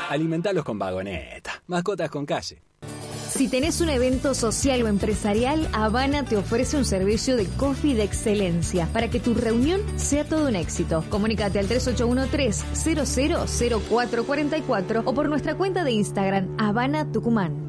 Alimentalos con Vagoneta. Mascotas con calle. Si tenés un evento social o empresarial, Habana te ofrece un servicio de coffee de excelencia para que tu reunión sea todo un éxito. Comunícate al 3813-000444 o por nuestra cuenta de Instagram, Habana Tucumán.